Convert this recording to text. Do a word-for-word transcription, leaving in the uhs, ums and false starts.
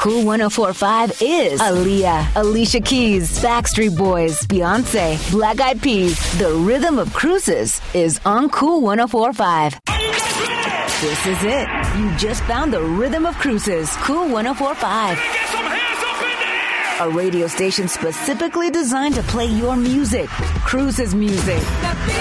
Cool one oh four point five is Aaliyah, Alicia Keys, Backstreet Boys, Beyonce, Black Eyed Peas. The rhythm of cruises is on Cool one oh four point five. This is it. You just found the rhythm of cruises. Cool one oh four point five. A radio station specifically designed to play your music. Cruises music.